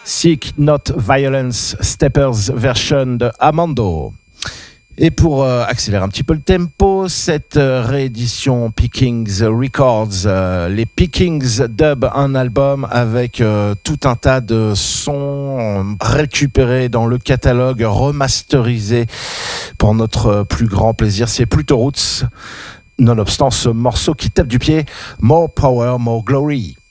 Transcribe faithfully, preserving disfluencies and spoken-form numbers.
Seek Not Violence, Steppers version de Amando. Et pour euh, accélérer un petit peu le tempo, cette euh, réédition Pickings Records, euh, les Pickings dub un album avec euh, tout un tas de sons récupérés dans le catalogue, remasterisés pour notre plus grand plaisir. C'est plutôt roots, nonobstant ce morceau qui tape du pied, More Power, More Glory.